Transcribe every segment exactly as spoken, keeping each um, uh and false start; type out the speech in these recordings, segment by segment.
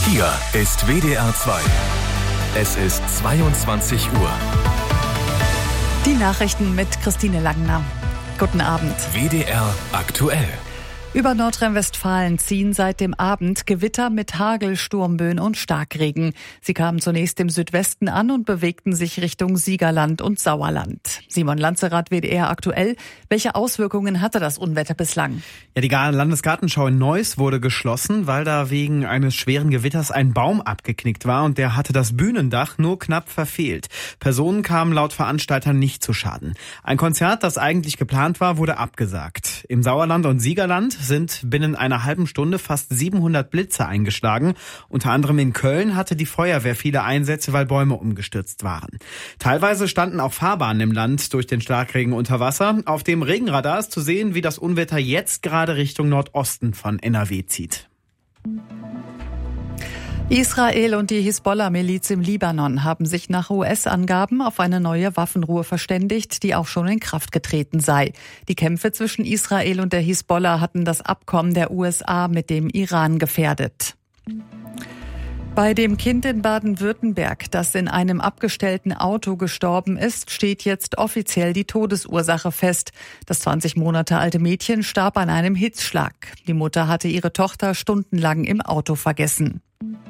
Hier ist W D R zwei. Es ist zweiundzwanzig Uhr. Die Nachrichten mit Christine Langner. Guten Abend. W D R aktuell. Über Nordrhein-Westfalen ziehen seit dem Abend Gewitter mit Hagel, Sturmböen und Starkregen. Sie kamen zunächst im Südwesten an und bewegten sich Richtung Siegerland und Sauerland. Simon Lanzerath, W D R aktuell. Welche Auswirkungen hatte das Unwetter bislang? Ja, die Landesgartenschau in Neuss wurde geschlossen, weil da wegen eines schweren Gewitters ein Baum abgeknickt war und der hatte das Bühnendach nur knapp verfehlt. Personen kamen laut Veranstaltern nicht zu Schaden. Ein Konzert, das eigentlich geplant war, wurde abgesagt. Im Sauerland und Siegerland sind binnen einer halben Stunde fast siebenhundert Blitze eingeschlagen. Unter anderem in Köln hatte die Feuerwehr viele Einsätze, weil Bäume umgestürzt waren. Teilweise standen auch Fahrbahnen im Land durch den Starkregen unter Wasser. Auf dem Regenradar ist zu sehen, wie das Unwetter jetzt gerade Richtung Nordosten von N R W zieht. Israel und die Hisbollah-Miliz im Libanon haben sich nach U S-Angaben auf eine neue Waffenruhe verständigt, die auch schon in Kraft getreten sei. Die Kämpfe zwischen Israel und der Hisbollah hatten das Abkommen der U S A mit dem Iran gefährdet. Bei dem Kind in Baden-Württemberg, das in einem abgestellten Auto gestorben ist, steht jetzt offiziell die Todesursache fest. Das zwanzig Monate alte Mädchen starb an einem Hitzschlag. Die Mutter hatte ihre Tochter stundenlang im Auto vergessen.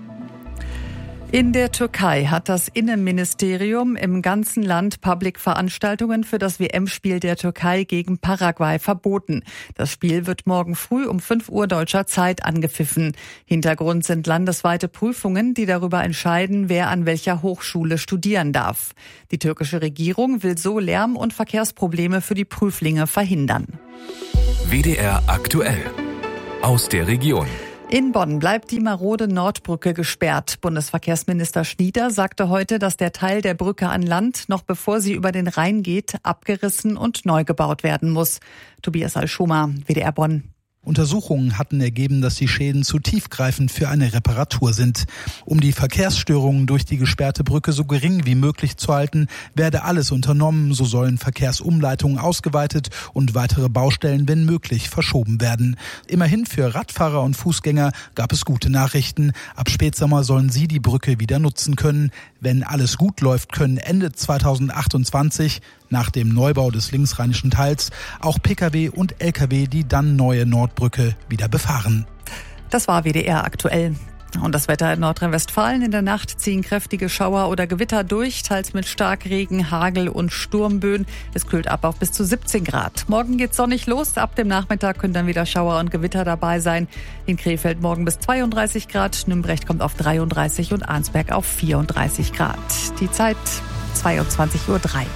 In der Türkei hat das Innenministerium im ganzen Land Public-Veranstaltungen für das W M-Spiel der Türkei gegen Paraguay verboten. Das Spiel wird morgen früh um fünf Uhr deutscher Zeit angepfiffen. Hintergrund sind landesweite Prüfungen, die darüber entscheiden, wer an welcher Hochschule studieren darf. Die türkische Regierung will so Lärm- und Verkehrsprobleme für die Prüflinge verhindern. W D R aktuell. Aus der Region. In Bonn bleibt die marode Nordbrücke gesperrt. Bundesverkehrsminister Schnieder sagte heute, dass der Teil der Brücke an Land, noch bevor sie über den Rhein geht, abgerissen und neu gebaut werden muss. Tobias Alschoma, W D R Bonn. Untersuchungen hatten ergeben, dass die Schäden zu tiefgreifend für eine Reparatur sind. Um die Verkehrsstörungen durch die gesperrte Brücke so gering wie möglich zu halten, werde alles unternommen. So sollen Verkehrsumleitungen ausgeweitet und weitere Baustellen, wenn möglich, verschoben werden. Immerhin für Radfahrer und Fußgänger gab es gute Nachrichten. Ab Spätsommer sollen sie die Brücke wieder nutzen können. Wenn alles gut läuft, können Ende zweitausendachtundzwanzig, nach dem Neubau des linksrheinischen Teils, auch Pkw und Lkw die dann neue Nordbrücke wieder befahren. Das war W D R aktuell. Und das Wetter in Nordrhein-Westfalen. In der Nacht ziehen kräftige Schauer oder Gewitter durch, teils mit Starkregen, Hagel und Sturmböen. Es kühlt ab auf bis zu siebzehn Grad. Morgen geht's sonnig los. Ab dem Nachmittag können dann wieder Schauer und Gewitter dabei sein. In Krefeld morgen bis zweiunddreißig Grad. Nümbrecht kommt auf dreiunddreißig und Arnsberg auf vierunddreißig Grad. Die Zeit zweiundzwanzig Uhr drei.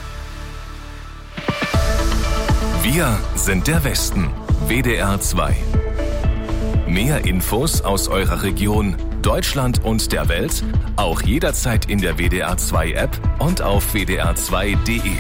Wir sind der Westen. W D R zwei. Mehr Infos aus eurer Region, Deutschland und der Welt, auch jederzeit in der W D R zwei App und auf w d r zwei punkt d e.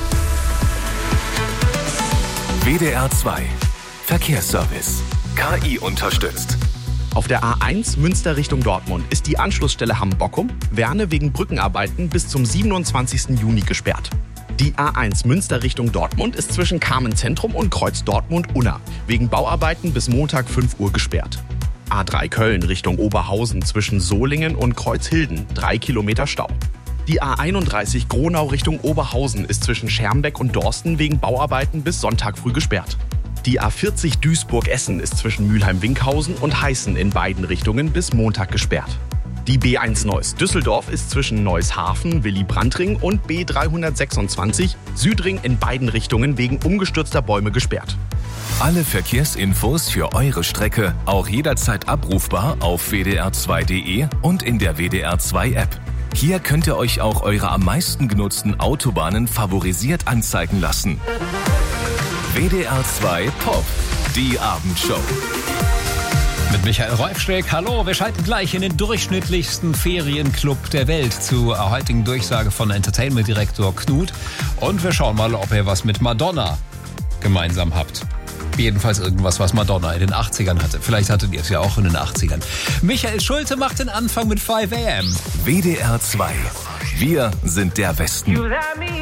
W D R zwei. Verkehrsservice. K I unterstützt. Auf der A eins Münster Richtung Dortmund ist die Anschlussstelle Hamm-Bockum, Werne wegen Brückenarbeiten bis zum siebenundzwanzigsten Juni gesperrt. Die A eins Münster Richtung Dortmund ist zwischen Kamen-Zentrum und Kreuz Dortmund-Unna wegen Bauarbeiten bis Montag fünf Uhr gesperrt. A drei Köln Richtung Oberhausen zwischen Solingen und Kreuzhilden, drei Kilometer Stau. Die A einunddreißig Gronau Richtung Oberhausen ist zwischen Schermbeck und Dorsten wegen Bauarbeiten bis Sonntag früh gesperrt. Die A vierzig Duisburg-Essen ist zwischen Mülheim-Winkhausen und Heißen in beiden Richtungen bis Montag gesperrt. Die B eins Neuss Düsseldorf ist zwischen Neuss-Hafen, Willy-Brandt-Ring und B dreihundertsechsundzwanzig Südring in beiden Richtungen wegen umgestürzter Bäume gesperrt. Alle Verkehrsinfos für eure Strecke auch jederzeit abrufbar auf w d r zwei punkt d e und in der W D R zwei App. Hier könnt ihr euch auch eure am meisten genutzten Autobahnen favorisiert anzeigen lassen. W D R zwei Pop, die Abendshow. Mit Michael Reufschreck. Hallo, wir schalten gleich in den durchschnittlichsten Ferienclub der Welt zur heutigen Durchsage von Entertainment-Direktor Knut. Und wir schauen mal, ob ihr was mit Madonna gemeinsam habt. Jedenfalls irgendwas, was Madonna in den achtzigern hatte. Vielleicht hattet ihr es ja auch in den achtzigern. Michael Schulte macht den Anfang mit fünf a m. W D R zwei. Wir sind der Westen.